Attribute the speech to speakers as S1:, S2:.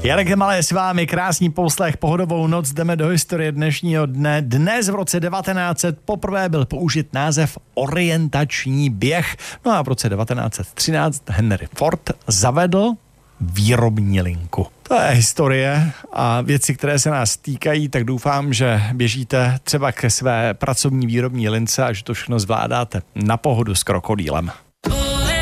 S1: Jarek Malé s vámi, krásný poslech, pohodovou noc, jdeme do historie dnešního dne. Dnes v roce 1900 poprvé byl použit název orientační běh. No a v roce 1913 Henry Ford zavedl výrobní linku. To je historie a věci, které se nás týkají, tak doufám, že běžíte třeba ke své pracovní výrobní lince a že to všechno zvládáte na pohodu s krokodýlem.